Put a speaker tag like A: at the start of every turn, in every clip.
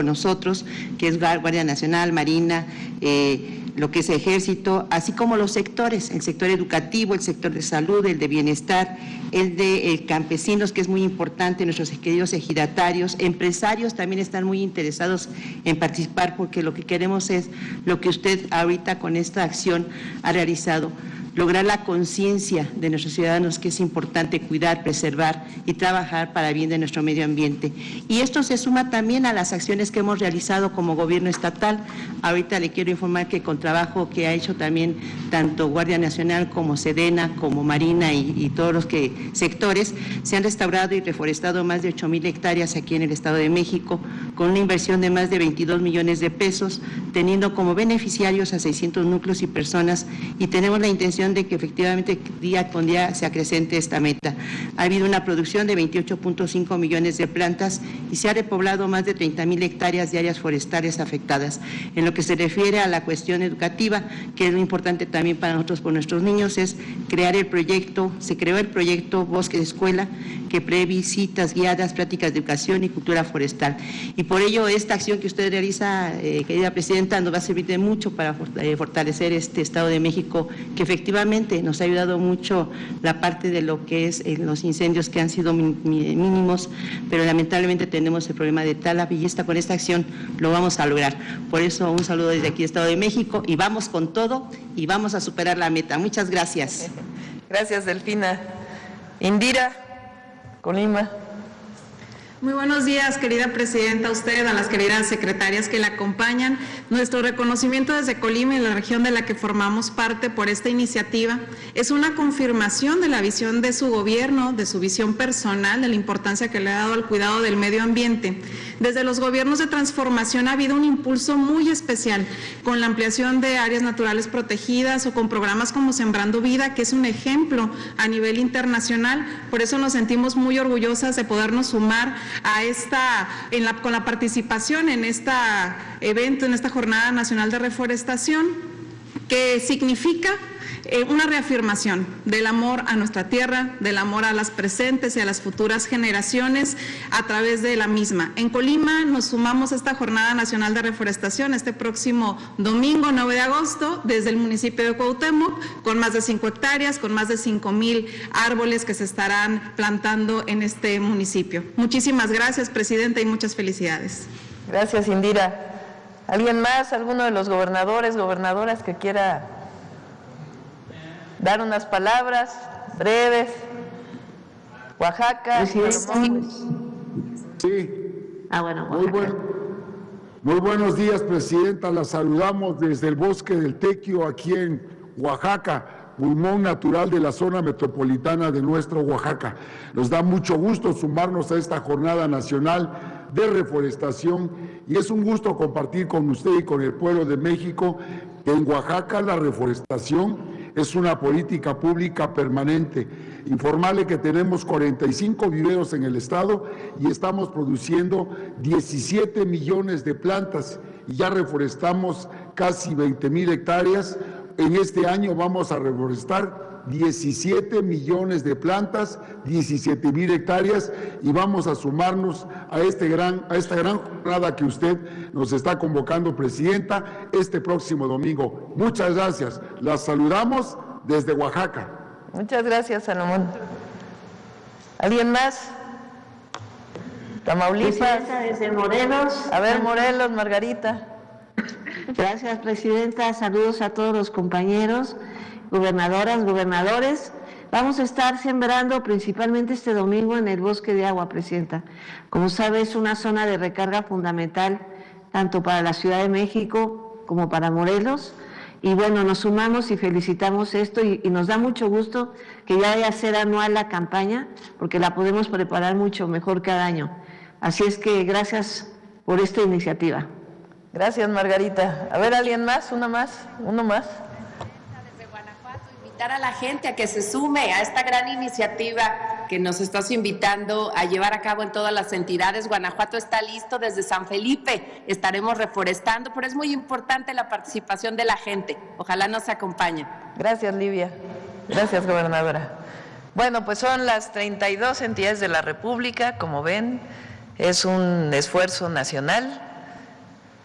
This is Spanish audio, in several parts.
A: nosotros, que es Guardia Nacional, Marina, lo que es Ejército, así como los sectores, el sector educativo, el sector de salud, el de bienestar, el de campesinos, que es muy importante, nuestros queridos ejidatarios, empresarios también están muy interesados en participar, porque lo que queremos es lo que usted ahorita con esta acción ha realizado, lograr la conciencia de nuestros ciudadanos que es importante cuidar, preservar y trabajar para el bien de nuestro medio ambiente. Y esto se suma también a las acciones que hemos realizado como gobierno estatal. Ahorita le quiero informar que con trabajo que ha hecho también tanto Guardia Nacional como Sedena, como Marina y todos los sectores, se han restaurado y reforestado más de 8,000 hectáreas aquí en el Estado de México, con una inversión de más de 22 millones de pesos, teniendo como beneficiarios a 600 núcleos y personas, y tenemos la intención de que efectivamente día con día se acrecente esta meta. Ha habido una producción de 28.5 millones de plantas y se ha repoblado más de 30,000 hectáreas de áreas forestales afectadas. En lo que se refiere a la cuestión educativa, que es lo importante también para nosotros, por nuestros niños, es crear el proyecto, se creó el proyecto Bosque de Escuela, que prevé visitas guiadas, prácticas de educación y cultura forestal. Y por ello esta acción que usted realiza, querida Presidenta, nos va a servir de mucho para fortalecer este Estado de México, que efectivamente nos ha ayudado mucho la parte de lo que es los incendios, que han sido mínimos, pero lamentablemente tenemos el problema de tala, y con esta acción lo vamos a lograr. Por eso un saludo desde aquí, Estado de México, y vamos con todo y vamos a superar la meta. Muchas gracias.
B: Gracias, Delfina. Indira, Colima.
C: Muy buenos días, querida Presidenta, a usted, a las queridas secretarias que la acompañan. Nuestro reconocimiento desde Colima y la región de la que formamos parte por esta iniciativa es una confirmación de la visión de su gobierno, de su visión personal, de la importancia que le ha dado al cuidado del medio ambiente. Desde los gobiernos de transformación ha habido un impulso muy especial con la ampliación de áreas naturales protegidas o con programas como Sembrando Vida, que es un ejemplo a nivel internacional. Por eso nos sentimos muy orgullosas de podernos sumar a con la participación en este evento, en esta Jornada Nacional de Reforestación, que significa una reafirmación del amor a nuestra tierra, del amor a las presentes y a las futuras generaciones a través de la misma. En Colima nos sumamos a esta Jornada Nacional de Reforestación este próximo domingo 9 de agosto desde el municipio de Cuauhtémoc, con más de 5 hectáreas, con más de 5,000 árboles que se estarán plantando en este municipio. Muchísimas gracias, Presidenta, y muchas felicidades.
B: Gracias, Indira. ¿Alguien más, alguno de los gobernadores, gobernadoras que quiera dar unas palabras breves? Oaxaca.
D: Sí.
C: Bueno,
D: muy buenos días, Presidenta. La saludamos desde el Bosque del Tequio, aquí en Oaxaca, pulmón natural de la zona metropolitana de nuestro Oaxaca. Nos da mucho gusto sumarnos a esta Jornada Nacional de Reforestación, y es un gusto compartir con usted y con el pueblo de México que en Oaxaca la reforestación es una política pública permanente. Informarle que tenemos 45 viveros en el estado y estamos produciendo 17 millones de plantas y ya reforestamos casi 20,000 hectáreas. En este año vamos a reforestar 17 millones de plantas, 17,000 hectáreas, y vamos a sumarnos a esta gran jornada que usted nos está convocando, Presidenta, este próximo domingo. Muchas gracias. Las saludamos desde Oaxaca.
B: Muchas gracias, Salomón. ¿Alguien más? Tamaulipas.
E: Presidenta, desde Morelos.
B: A ver, Morelos, Margarita.
E: Gracias, Presidenta. Saludos a todos los compañeros, gobernadoras, gobernadores. Vamos a estar sembrando principalmente este domingo en el Bosque de Agua, Presidenta. Como sabe, es una zona de recarga fundamental tanto para la Ciudad de México como para Morelos. Y bueno, nos sumamos y felicitamos esto, y nos da mucho gusto que ya vaya a ser anual la campaña, porque la podemos preparar mucho mejor cada año. Así es que gracias por esta iniciativa.
B: Gracias, Margarita. A ver, ¿alguien más? Uno más.
F: Desde Guanajuato, invitar a la gente a que se sume a esta gran iniciativa que nos estás invitando a llevar a cabo en todas las entidades. Guanajuato está listo desde San Felipe, estaremos reforestando, pero es muy importante la participación de la gente. Ojalá nos acompañen.
B: Gracias, Livia. Gracias, gobernadora. Bueno, pues son las 32 entidades de la República, como ven, es un esfuerzo nacional.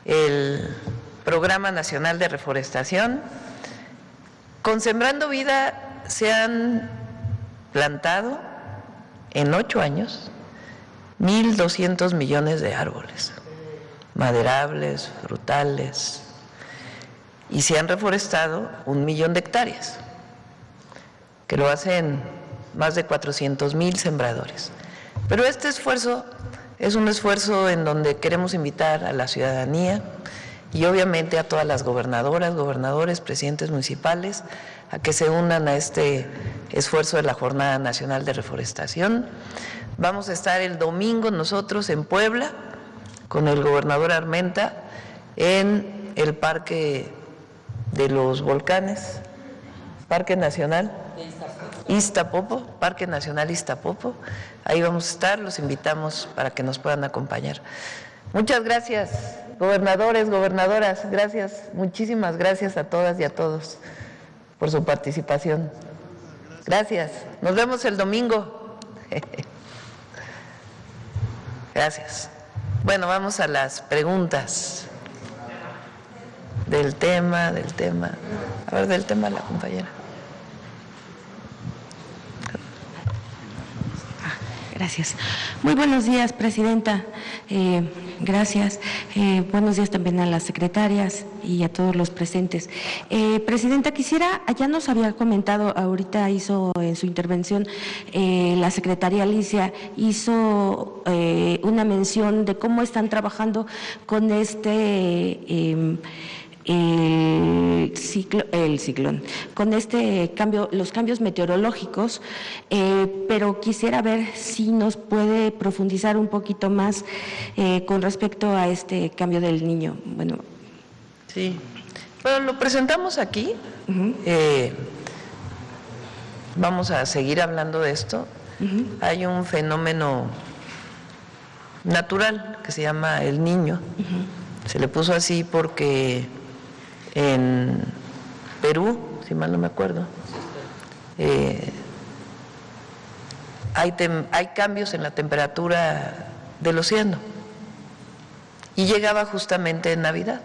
B: el Programa Nacional de Reforestación. Con Sembrando Vida se han plantado en 8 años 1.200 millones de árboles, maderables, frutales, y se han reforestado 1 millón de hectáreas, que lo hacen más de 400,000 sembradores. Pero este esfuerzo es un esfuerzo en donde queremos invitar a la ciudadanía y obviamente a todas las gobernadoras, gobernadores, presidentes municipales a que se unan a este esfuerzo de la Jornada Nacional de Reforestación. Vamos a estar el domingo nosotros en Puebla con el gobernador Armenta en el Parque de los Volcanes, Parque Nacional Iztapopo, Parque Nacional Iztapopo. Ahí vamos a estar, los invitamos para que nos puedan acompañar. Muchas gracias, gobernadores, gobernadoras, gracias, muchísimas gracias a todas y a todos por su participación. Gracias, nos vemos el domingo. Gracias. Bueno, vamos a las preguntas del tema. A ver, del tema la compañera.
G: Gracias. Muy buenos días, presidenta. Gracias. Buenos días también a las secretarias y a todos los presentes. Presidenta, ya nos había comentado, ahorita hizo en su intervención, la secretaria Alicia hizo una mención de cómo están trabajando con el ciclón, con este cambio, los cambios meteorológicos, pero quisiera ver si nos puede profundizar un poquito más con respecto a este cambio del Niño. Bueno,
B: sí, bueno, lo presentamos aquí. Vamos a seguir hablando de esto. Hay un fenómeno natural que se llama el Niño. Se le puso así porque en Perú, si mal no me acuerdo, hay cambios en la temperatura del océano y llegaba justamente en Navidad,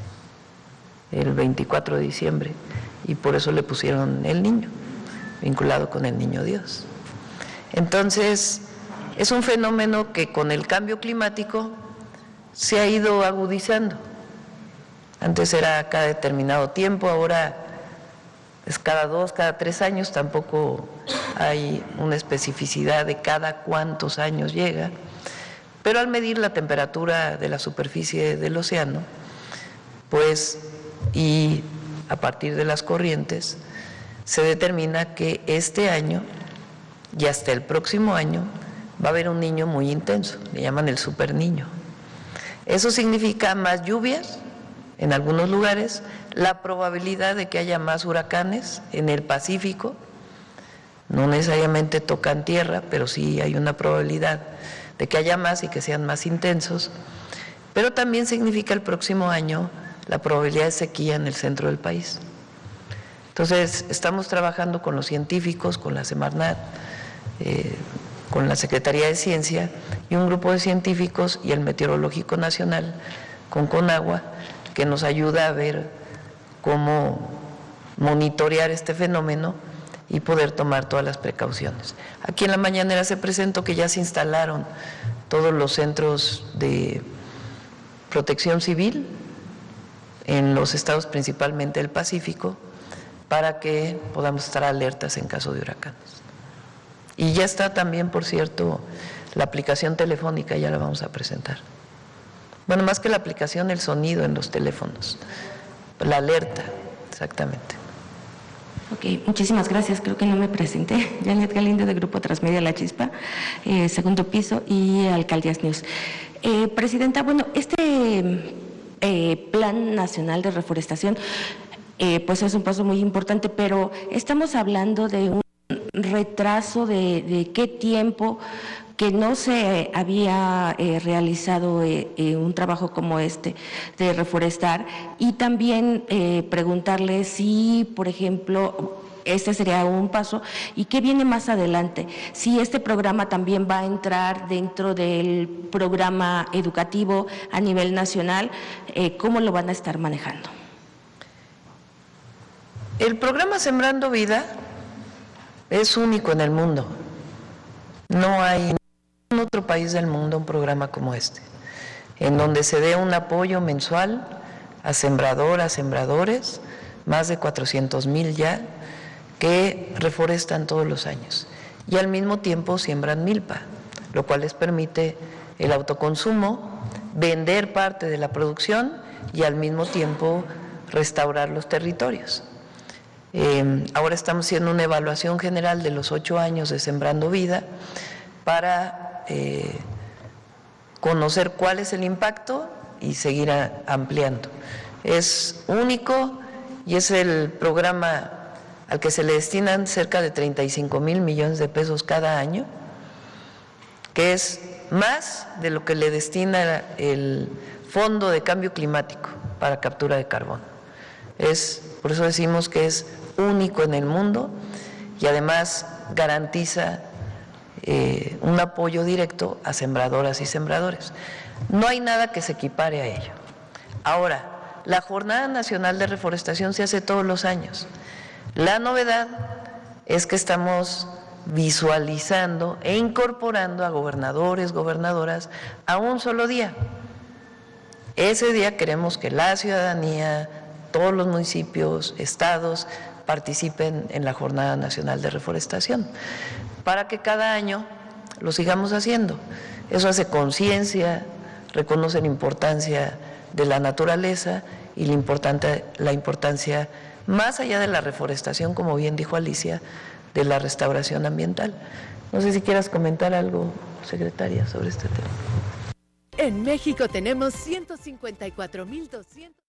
B: el 24 de diciembre, y por eso le pusieron el Niño, vinculado con el Niño Dios. Entonces, es un fenómeno que con el cambio climático se ha ido agudizando. Antes era cada determinado tiempo, ahora es cada 2, cada 3 años, tampoco hay una especificidad de cada cuántos años llega, pero al medir la temperatura de la superficie del océano, pues, y a partir de las corrientes, se determina que este año y hasta el próximo año va a haber un Niño muy intenso, le llaman el superniño. Eso significa más lluvias en algunos lugares, la probabilidad de que haya más huracanes en el Pacífico, no necesariamente tocan tierra, pero sí hay una probabilidad de que haya más y que sean más intensos, pero también significa el próximo año la probabilidad de sequía en el centro del país. Entonces, estamos trabajando con los científicos, con la Semarnat, con la Secretaría de Ciencia y un grupo de científicos y el Meteorológico Nacional, con Conagua, que nos ayuda a ver cómo monitorear este fenómeno y poder tomar todas las precauciones. Aquí en la mañanera se presentó que ya se instalaron todos los centros de protección civil en los estados principalmente del Pacífico para que podamos estar alertas en caso de huracanes. Y ya está también, por cierto, la aplicación telefónica, ya la vamos a presentar. Bueno, más que la aplicación, el sonido en los teléfonos, la alerta, exactamente.
G: Ok, muchísimas gracias. Creo que no me presenté. Janet Galindo, de Grupo Transmedia La Chispa, segundo piso, y Alcaldías News. Presidenta, bueno, este Plan Nacional de Reforestación, pues es un paso muy importante, pero estamos hablando de un retraso de qué tiempo, que no se había realizado un trabajo como este de reforestar, y también preguntarle si, por ejemplo, este sería un paso. ¿Y qué viene más adelante? Si este programa también va a entrar dentro del programa educativo a nivel nacional, ¿cómo lo van a estar manejando?
B: El programa Sembrando Vida es único en el mundo. No hay en ningún otro país del mundo un programa como este, en donde se dé un apoyo mensual a sembradoras, sembradores, más de 400,000 ya, que reforestan todos los años y al mismo tiempo siembran milpa, lo cual les permite el autoconsumo, vender parte de la producción y al mismo tiempo restaurar los territorios. Ahora estamos haciendo una evaluación general de los 8 años de Sembrando Vida para conocer cuál es el impacto y seguir ampliando. Es único y es el programa al que se le destinan cerca de 35,000 millones de pesos cada año, que es más de lo que le destina el Fondo de Cambio Climático para captura de carbono. Por eso decimos que es único en el mundo y además garantiza un apoyo directo a sembradoras y sembradores. No hay nada que se equipare a ello. Ahora, la Jornada Nacional de Reforestación se hace todos los años. La novedad es que estamos visualizando e incorporando a gobernadores, gobernadoras a un solo día. Ese día queremos que la ciudadanía, todos los municipios, estados, participen en la Jornada Nacional de Reforestación, para que cada año lo sigamos haciendo. Eso hace conciencia, reconoce la importancia de la naturaleza y la importancia, más allá de la reforestación, como bien dijo Alicia, de la restauración ambiental. No sé si quieras comentar algo, secretaria, sobre este tema.
H: En México tenemos 154,200...